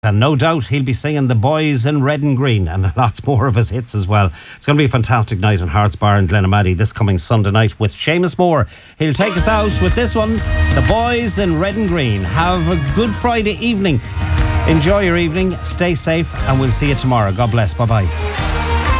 And no doubt he'll be singing The Boys in Red and Green and lots more of his hits as well. It's going to be a fantastic night in Hearts Bar in Glenamaddy this coming Sunday night with Seamus Moore. He'll take us out with this one, The Boys in Red and Green. Have a good Friday evening. Enjoy your evening, stay safe, and we'll see you tomorrow. God bless. Bye-bye.